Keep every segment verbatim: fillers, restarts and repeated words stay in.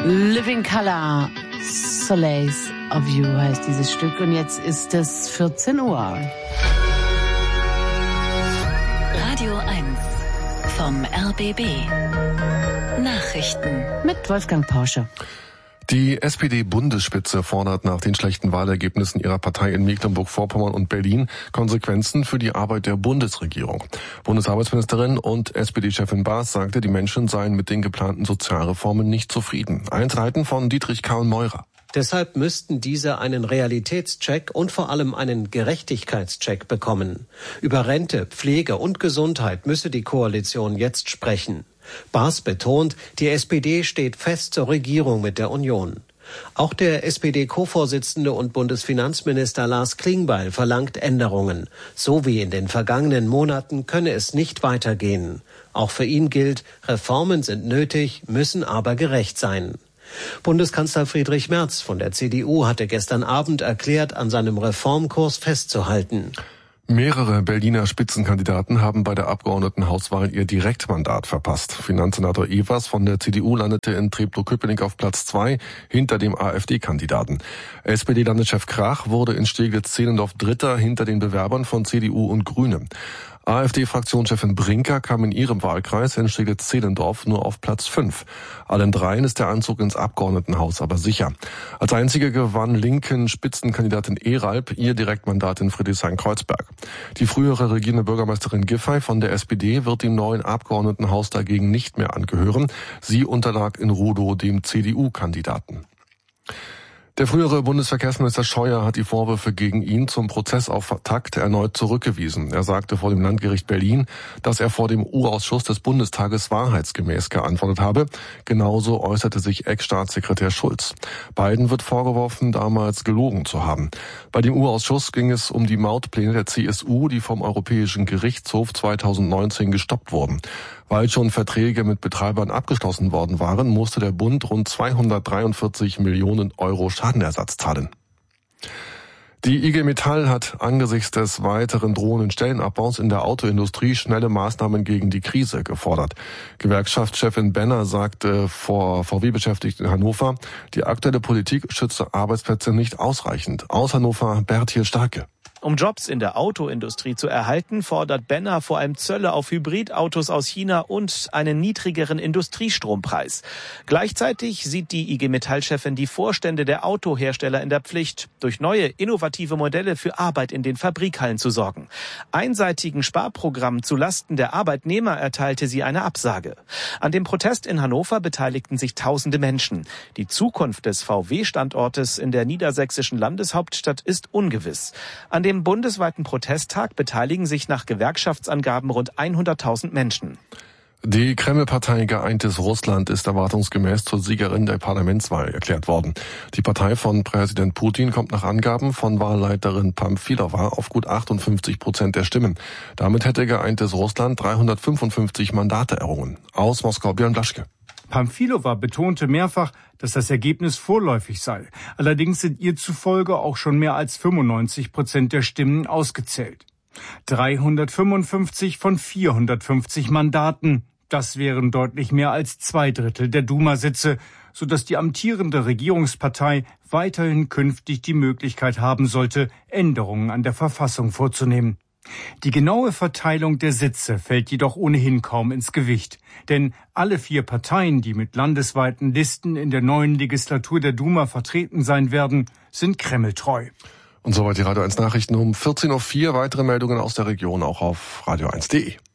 Living Color, Solace of You heißt dieses Stück und jetzt ist es vierzehn Uhr. Radio eins vom R B B. Nachrichten mit Wolfgang Porsche. Die S P D-Bundesspitze fordert nach den schlechten Wahlergebnissen ihrer Partei in Mecklenburg-Vorpommern und Berlin Konsequenzen für die Arbeit der Bundesregierung. Bundesarbeitsministerin und S P D-Chefin Baas sagte, die Menschen seien mit den geplanten Sozialreformen nicht zufrieden. Einzelheiten von Dietrich Karl Meurer. Deshalb müssten diese einen Realitätscheck und vor allem einen Gerechtigkeitscheck bekommen. Über Rente, Pflege und Gesundheit müsse die Koalition jetzt sprechen. Baas betont, die S P D steht fest zur Regierung mit der Union. Auch der S P D-Co-Vorsitzende und Bundesfinanzminister Lars Klingbeil verlangt Änderungen. So wie in den vergangenen Monaten könne es nicht weitergehen. Auch für ihn gilt, Reformen sind nötig, müssen aber gerecht sein. Bundeskanzler Friedrich Merz von der C D U hatte gestern Abend erklärt, an seinem Reformkurs festzuhalten. Mehrere Berliner Spitzenkandidaten haben bei der Abgeordnetenhauswahl ihr Direktmandat verpasst. Finanzsenator Evers von der C D U landete in Treptow-Köpenick auf Platz zwei hinter dem AfD-Kandidaten. S P D-Landeschef Krach wurde in Steglitz-Zehlendorf Dritter hinter den Bewerbern von C D U und Grüne. AfD-Fraktionschefin Brinker kam in ihrem Wahlkreis in Steglitz-Zehlendorf nur auf Platz fünf. Allen dreien ist der Einzug ins Abgeordnetenhaus aber sicher. Als einzige gewann linken Spitzenkandidatin Eralp ihr Direktmandat in Friedrichshain-Kreuzberg. Die frühere regierende Bürgermeisterin Giffey von der S P D wird dem neuen Abgeordnetenhaus dagegen nicht mehr angehören. Sie unterlag in Rudow dem C D U-Kandidaten. Der frühere Bundesverkehrsminister Scheuer hat die Vorwürfe gegen ihn zum Prozessauftakt erneut zurückgewiesen. Er sagte vor dem Landgericht Berlin, dass er vor dem U-Ausschuss des Bundestages wahrheitsgemäß geantwortet habe. Genauso äußerte sich Ex-Staatssekretär Schulz. Beiden wird vorgeworfen, damals gelogen zu haben. Bei dem U-Ausschuss ging es um die Mautpläne der C S U, die vom Europäischen Gerichtshof zweitausendneunzehn gestoppt wurden. Weil schon Verträge mit Betreibern abgeschlossen worden waren, musste der Bund rund zweihundertdreiundvierzig Millionen Euro Schadenersatz zahlen. Die I G Metall hat angesichts des weiteren drohenden Stellenabbaus in der Autoindustrie schnelle Maßnahmen gegen die Krise gefordert. Gewerkschaftschefin Benner sagte vor V W-Beschäftigten in Hannover, die aktuelle Politik schütze Arbeitsplätze nicht ausreichend. Aus Hannover Berthiel Starke. Um Jobs in der Autoindustrie zu erhalten, fordert Benner vor allem Zölle auf Hybridautos aus China und einen niedrigeren Industriestrompreis. Gleichzeitig sieht die I G Metall-Chefin die Vorstände der Autohersteller in der Pflicht, durch neue, innovative Modelle für Arbeit in den Fabrikhallen zu sorgen. Einseitigen Sparprogrammen zulasten der Arbeitnehmer erteilte sie eine Absage. An dem Protest in Hannover beteiligten sich tausende Menschen. Die Zukunft des V W-Standortes in der niedersächsischen Landeshauptstadt ist ungewiss. An dem bundesweiten Protesttag beteiligen sich nach Gewerkschaftsangaben rund hunderttausend Menschen. Die Kreml-Partei Geeintes Russland ist erwartungsgemäß zur Siegerin der Parlamentswahl erklärt worden. Die Partei von Präsident Putin kommt nach Angaben von Wahlleiterin Pamfilova auf gut achtundfünfzig Prozent der Stimmen. Damit hätte Geeintes Russland dreihundertfünfundfünfzig Mandate errungen. Aus Moskau Björn Blaschke. Pamfilova betonte mehrfach, dass das Ergebnis vorläufig sei. Allerdings sind ihr zufolge auch schon mehr als fünfundneunzig Prozent der Stimmen ausgezählt. dreihundertfünfundfünfzig von vierhundertfünfzig Mandaten. Das wären deutlich mehr als zwei Drittel der Duma-Sitze, sodass die amtierende Regierungspartei weiterhin künftig die Möglichkeit haben sollte, Änderungen an der Verfassung vorzunehmen. Die genaue Verteilung der Sitze fällt jedoch ohnehin kaum ins Gewicht. Denn alle vier Parteien, die mit landesweiten Listen in der neuen Legislatur der Duma vertreten sein werden, sind kremltreu. Und soweit die Radio eins Nachrichten um vierzehn Uhr vier. Weitere Meldungen aus der Region auch auf radio eins punkt de.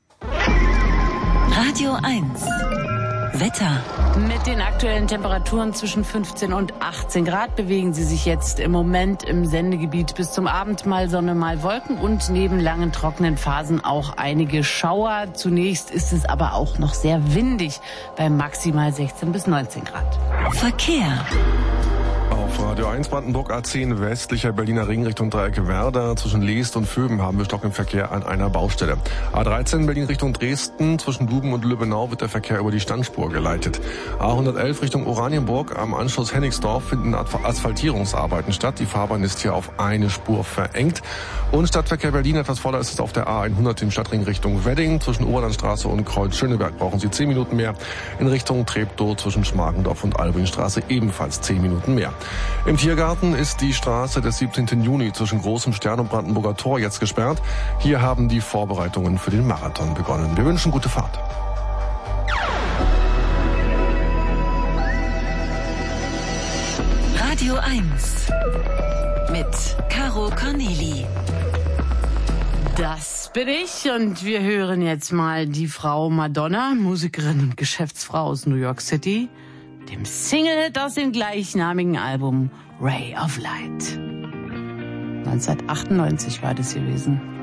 Radio eins Wetter. Mit den aktuellen Temperaturen zwischen fünfzehn und achtzehn Grad bewegen sie sich jetzt im Moment im Sendegebiet bis zum Abend mal Sonne, mal Wolken und neben langen trockenen Phasen auch einige Schauer. Zunächst ist es aber auch noch sehr windig bei maximal sechzehn bis neunzehn Grad. Verkehr. Auf Radio eins Brandenburg A zehn westlicher Berliner Ring Richtung Dreieck Werder. Zwischen Leest und Vöben haben wir stockenden Verkehr an einer Baustelle. A dreizehn Berlin Richtung Dresden. Zwischen Duben und Lübbenau wird der Verkehr über die Standspur geleitet. A hundertelf Richtung Oranienburg. Am Anschluss Hennigsdorf finden Asphaltierungsarbeiten statt. Die Fahrbahn ist hier auf eine Spur verengt. Und Stadtverkehr Berlin etwas voller ist es auf der A hundert im Stadtring Richtung Wedding. Zwischen Oberlandstraße und Kreuz Schöneberg brauchen Sie zehn Minuten mehr. In Richtung Treptow zwischen Schmargendorf und Albringstraße ebenfalls zehn Minuten mehr. Im Tiergarten ist die Straße des siebzehnten Juni zwischen Großem Stern und Brandenburger Tor jetzt gesperrt. Hier haben die Vorbereitungen für den Marathon begonnen. Wir wünschen gute Fahrt. Radio eins mit Caro Corneli. Das bin ich und wir hören jetzt mal die Frau Madonna, Musikerin und Geschäftsfrau aus New York City, dem Single-Hit aus dem gleichnamigen Album Ray of Light. neunzehnhundertachtundneunzig war das gewesen.